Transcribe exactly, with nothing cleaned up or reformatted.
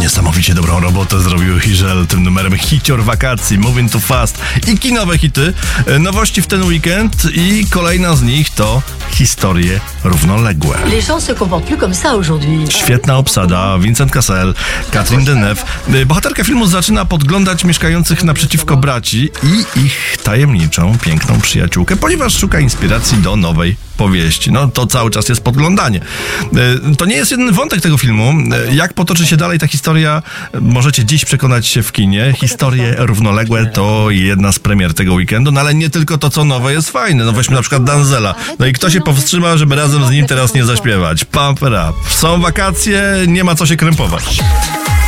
niesamowicie dobrą robotę zrobił Hiżel tym numerem hicior wakacji, Moving Too Fast i kinowe hity. Nowości w ten weekend i kolejna z nich to historie równoległe. Les gens se comportent plus comme ça aujourd'hui. Świetna obsada, Vincent Cassel, Catherine Deneuve. Bohaterka filmu zaczyna podglądać mieszkających naprzeciwko braci i ich tajemniczą, piękną przyjaciółkę, ponieważ szuka inspiracji do nowej powieści. No to cały czas jest podglądanie. To nie jest jedyny wątek tego filmu. Jak potoczy się dalej ta historia, możecie dziś przekonać się w kinie. Historie równoległe to jedna z premier tego weekendu, no ale nie tylko to, co nowe jest fajne. No weźmy na przykład Danzela. No i kto się powstrzyma, żeby razem z nim teraz nie zaśpiewać? Pump it up. Są wakacje, nie ma co się krępować.